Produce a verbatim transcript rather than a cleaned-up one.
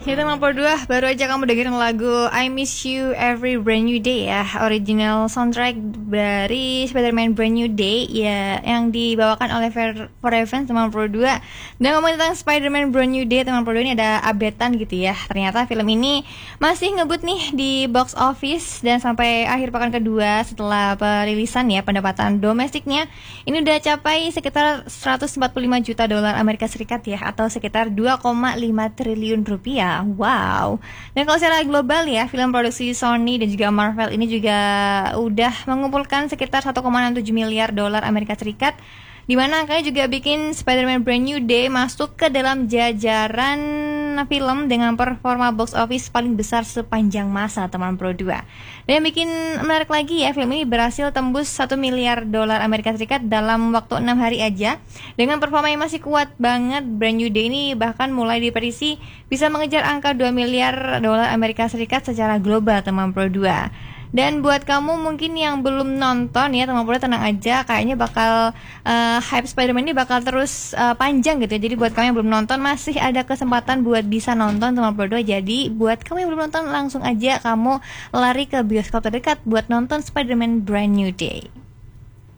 Ya teman dua, baru aja kamu dengerin lagu I Miss You Every Brand New Day ya, original soundtrack dari Spider-Man Brand New Day ya, yang dibawakan oleh For Evans teman dua. Dan ngomongin tentang Spider-Man Brand New Day teman dua, ini ada updatean gitu ya. Ternyata film ini masih ngebut nih di box office, dan sampai akhir pekan kedua setelah perilisan ya, pendapatan domestiknya ini udah capai sekitar seratus empat puluh lima juta dolar Amerika Serikat ya, atau sekitar dua koma lima triliun rupiah. Wow. Dan kalau secara global ya, film produksi Sony dan juga Marvel ini juga udah mengumpulkan sekitar satu koma enam tujuh miliar dolar Amerika Serikat, di mana angkanya juga bikin Spider-Man Brand New Day masuk ke dalam jajaran film dengan performa box office paling besar sepanjang masa teman Pro dua. Dan yang bikin menarik lagi ya, film ini berhasil tembus satu miliar dolar Amerika Serikat dalam waktu enam hari aja. Dengan performa yang masih kuat banget, Brand New Day ini bahkan mulai diprediksi bisa mengejar angka dua miliar dolar Amerika Serikat secara global teman Pro dua. Dan buat kamu mungkin yang belum nonton ya, teman-teman tenang aja, kayaknya bakal uh, hype Spider-Man ini bakal terus uh, panjang gitu ya. Jadi buat kamu yang belum nonton masih ada kesempatan buat bisa nonton teman-teman dua. Jadi buat kamu yang belum nonton langsung aja kamu lari ke bioskop terdekat buat nonton Spider-Man Brand New Day.